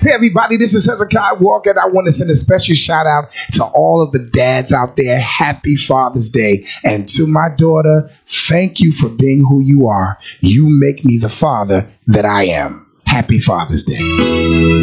Hey, everybody, this is Hezekiah Walker, and I want to send a special shout out to all of the dads out there. Happy Father's Day. And to my daughter, thank you for being who you are. You make me the father that I am. Happy Father's Day.